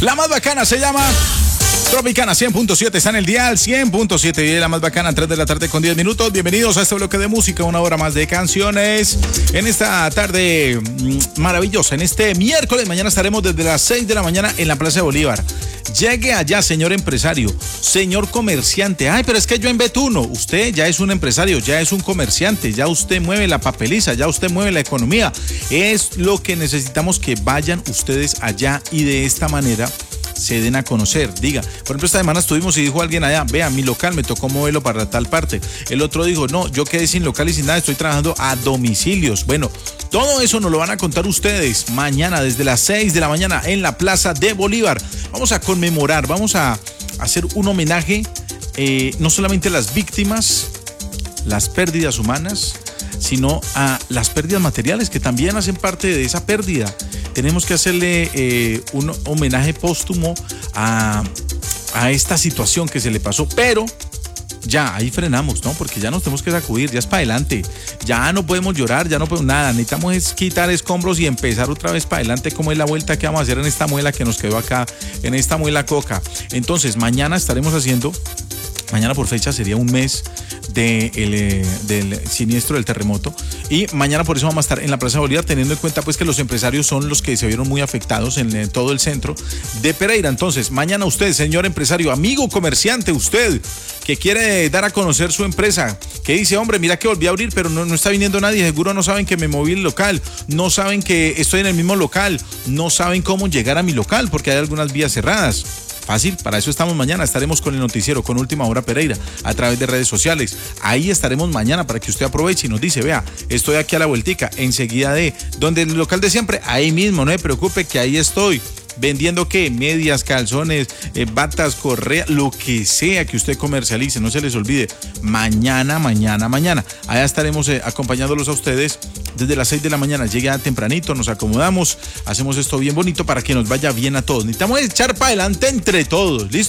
La más bacana se llama Tropicana 100.7, está en el dial 100.7 y la más bacana, 3 de la tarde con 10 minutos. Bienvenidos a este bloque de música, una hora más de canciones. En esta tarde maravillosa, en este miércoles, mañana estaremos desde las 6 de la mañana en la Plaza de Bolívar. Llegue allá, señor empresario, señor comerciante. Ay, pero es que yo en Betuno, usted ya es un empresario, ya es un comerciante, ya usted mueve la papeliza, ya usted mueve la economía. Es lo que necesitamos, que vayan ustedes allá y de esta manera se den a conocer. Diga, por ejemplo, esta semana estuvimos y dijo alguien allá, vea, mi local me tocó moverlo para tal parte. El otro dijo, no, yo quedé sin local y sin nada, estoy trabajando a domicilios. Bueno, todo eso nos lo van a contar ustedes mañana desde las 6 de la mañana en la Plaza de Bolívar. Vamos a conmemorar, vamos a hacer un homenaje no solamente a las víctimas, las pérdidas humanas, sino a las pérdidas materiales que también hacen parte de esa pérdida. Tenemos que hacerle un homenaje póstumo a esta situación que se le pasó, pero ya ahí frenamos, ¿no? Porque ya nos tenemos que sacudir, ya es para adelante, ya no podemos llorar, ya no podemos nada, necesitamos es quitar escombros y empezar otra vez para adelante, como es la vuelta que vamos a hacer en esta muela que nos quedó acá, en esta muela coca. Entonces mañana estaremos haciendo, mañana por fecha sería un mes del siniestro del terremoto, y mañana por eso vamos a estar en la Plaza de Bolívar, teniendo en cuenta pues que los empresarios son los que se vieron muy afectados en todo el centro de Pereira. Entonces mañana usted, señor empresario, amigo comerciante, usted que quiere dar a conocer su empresa, que dice, hombre, mira que volví a abrir pero no está viniendo nadie, seguro no saben que me moví el local, no saben que estoy en el mismo local, no saben cómo llegar a mi local porque hay algunas vías cerradas. Fácil, para eso estamos mañana, estaremos con el noticiero, con Última Hora Pereira, a través de redes sociales. Ahí estaremos mañana para que usted aproveche y nos dice, vea, estoy aquí a la vueltica, enseguida de donde el local de siempre, ahí mismo, no se preocupe que ahí estoy. Vendiendo qué, medias, calzones, batas, correa, lo que sea que usted comercialice, no se les olvide, mañana, allá estaremos acompañándolos a ustedes desde las 6 de la mañana, llega tempranito, nos acomodamos, hacemos esto bien bonito para que nos vaya bien a todos, necesitamos echar para adelante entre todos, ¿listo?